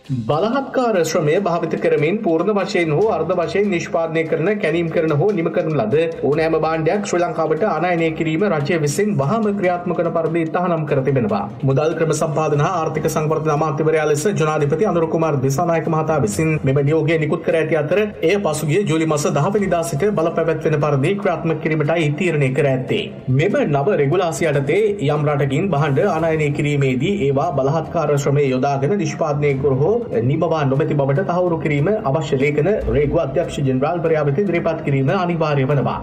බලහත්කාර ශ්‍රමය භාවිත කරමින් පූර්ණ වශයෙන් හෝ අර්ධ වශයෙන් නිෂ්පාදනය කරන කැනීම් කරන හෝ නිම කරන ලද ඕනෑම භාණ්ඩයක් ශ්‍රී ලංකාවට ආනයනය කිරීම රජය විසින් වහාම ක්‍රියාත්මක වන පරිදි තහනම් කර තිබෙනවා. මුදල් ක්‍රම සම්පාදන හා ආර්ථික සංවර්ධන අමාත්‍යවරයා ලෙස ජනාධිපති අනුර කුමාර දිසානායක මහතා විසින් මෙම නියෝගය නිකුත් කර ඇති අතර එය පසුගිය ජූලි මාස 10 වෙනිදා සිට බලපැවැත්වෙන පරිදි ක්‍රියාත්මක කිරීමටයි තීරණය කර ඇත්තේ. මෙම නව රෙගුලාසිය යටතේ යම් රටකින් භාණ්ඩ ආනයනය කිරීමේදී ඒවා බලහත්කාර ශ්‍රමය යොදාගෙන නිෂ්පාදනය කර හෝ නිමවා නොමැති බවට තහවුරු කිරීම අවශ්‍ය ලේඛන රේගුව අධ්‍යක්ෂ ජෙනරාල්වරයා වෙත ඉදිරිපත් කිරීම අනිවාර්ය වනවා.